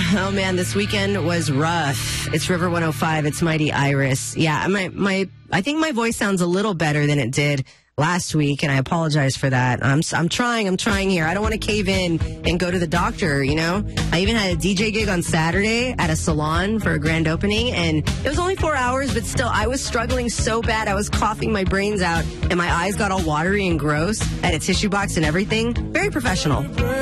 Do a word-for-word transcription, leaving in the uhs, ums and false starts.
Oh, man, this weekend was rough. It's River one oh five. It's Mighty Iris. Yeah, my, my, I think my voice sounds a little better than it did last week, and I apologize for that. I'm I'm trying, I'm trying here. I don't want to cave in and go to the doctor, you know? I even had a D J gig on Saturday at a salon for a grand opening, and it was only four hours, but still, I was struggling so bad. I was coughing my brains out, and my eyes got all watery and gross. I had a tissue box and everything. Very professional.